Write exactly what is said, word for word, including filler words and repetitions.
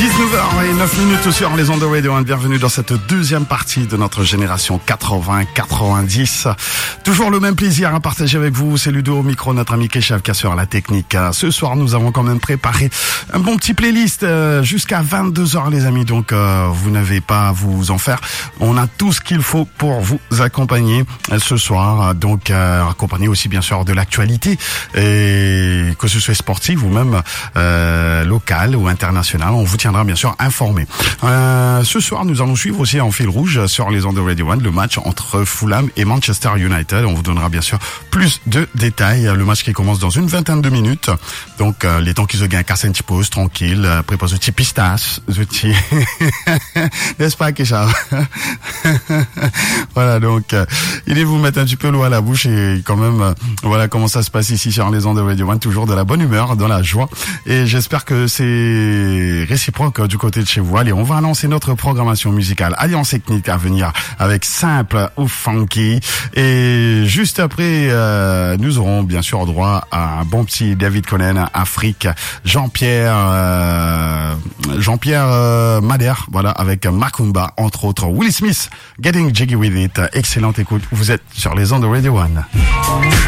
dix-neuf heures neuf minutes sur les ondes de Radio un. Bienvenue dans cette deuxième partie de notre génération quatre-vingts quatre-vingt-dix. Toujours le même plaisir à partager avec vous. C'est Ludo au micro, notre ami Keshav qui assure la technique. Ce soir, nous avons quand même préparé un bon petit playlist jusqu'à vingt-deux heures, les amis. Donc, euh, vous n'avez pas à vous en faire. On a tout ce qu'il faut pour vous accompagner ce soir. Donc, euh, accompagné aussi, bien sûr, de l'actualité. Et que ce soit sportif ou même euh, local ou international, on vous tiendra bien sûr informé. Euh, ce soir, nous allons suivre aussi en fil rouge sur les ondes de Radio un le match entre Fulham et Manchester United. On vous donnera bien sûr plus de détails. Le match qui commence dans une vingtaine de minutes. Donc, euh, les temps qu'ils se gagnent casse un petit pause, tranquille, euh, prépare ce petit pistache, ce petit... N'est-ce pas, Kesha? Voilà, donc, euh, il est vous mettre un petit peu l'eau à la bouche et quand même, euh, voilà comment ça se passe ici sur les ondes de Radio un. Toujours de la bonne humeur, dans la joie. Et j'espère que c'est réciproque du côté de chez vous. Allez, on va lancer notre programmation musicale Alliance Technique à venir avec Simple ou Funky. Et juste après, euh, nous aurons bien sûr droit à un bon petit David Conen, Afrique, Jean-Pierre, euh, Jean-Pierre euh, Madère, voilà, avec Macumba, entre autres. Will Smith, Getting Jiggy With It. Excellente écoute. Vous êtes sur les ondes de Radio un.